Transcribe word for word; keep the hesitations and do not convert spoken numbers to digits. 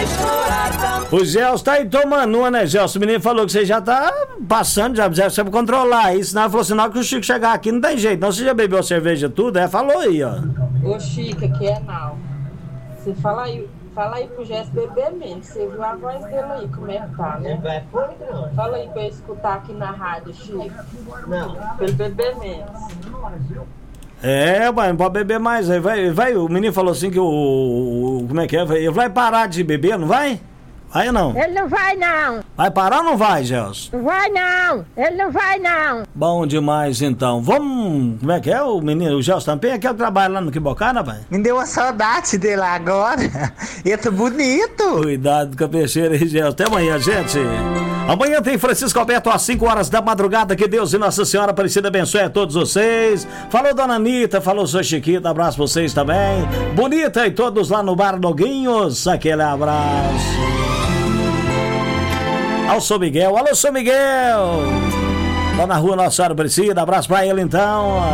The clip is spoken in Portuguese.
O Gelson tá aí tomando uma, né, Gelson? O menino falou que você já tá passando, já precisa sempre controlar isso. Senão ele falou assim, na hora que o Chico chegar aqui não tem jeito. Não, você já bebeu cerveja tudo? É, falou aí, ó. Ô, Chico, aqui é não. Você fala aí, fala aí pro Gesso beber menos. Você viu a voz dele aí, como é que tá, né? Fala aí pra eu escutar aqui na rádio, Chico. Não, pra ele beber menos. É, vai, não pode beber mais. Aí vai, vai, o menino falou assim que o, o. Como é que é? Vai, vai parar de beber, não vai? Vai ou não? Ele não vai não. Vai parar ou não vai, Gelson? Não vai não. Ele não vai não. Bom demais, então. Vamos. Como é que é o menino? O Gelson também é que eu trabalho lá no Quibocana, pai? Me deu uma saudade dele agora. Ele tá bonito. Cuidado com a peixeira aí, Gelson. Até amanhã, gente. Amanhã tem Francisco Alberto às cinco horas da madrugada. Que Deus e Nossa Senhora Aparecida abençoe a todos vocês. Falou Dona Anitta, falou Sua Chiquita, abraço pra vocês também. Bonita e todos lá no Bar Noguinhos, aquele abraço. Ao São Miguel, alô São Miguel. Lá na rua Nossa Senhora Aparecida, abraço pra ele então.